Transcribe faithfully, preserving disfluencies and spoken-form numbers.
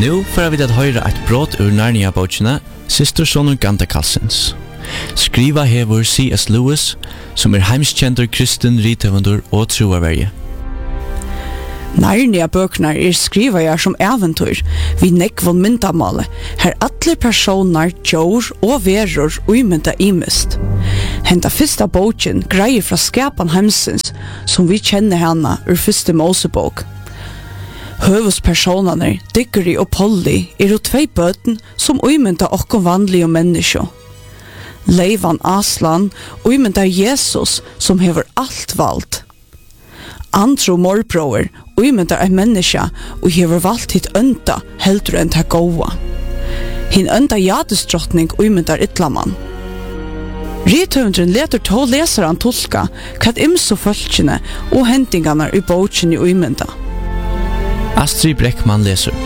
Nu får vi att höra ett brott ur Narnia-bøkene Systersonur Ganda Carlsens. Skriva hever C S Lewis, som er heimskjentur kristen rithøvundur og troarverje. Narnia-bøkene er skrivajar som eventyr, vi nekvån myndamale, her alle personer, djur og verur uimynda imist. Henta fyrsta boken greier fra skapan heimsins, som vi kjenner henne ur fyrste Mosebok. Høvespersonene, Diggory og Polly, er jo tvei bøten som uimynda okkom vanlige mennesker. Leivan Aslan uimynda Jesus som hever alt vald. Andro morbror uimynda ein menneske og hever valgt hitt ønda heldur enn ta goa. Hin ønda jadesdrottning uimynda ytlaman. Rithøvundren leter to lesaran tolka kvat ymso fölkjene og hendingarna i bókjene uimynda. Astrid Breckman leser.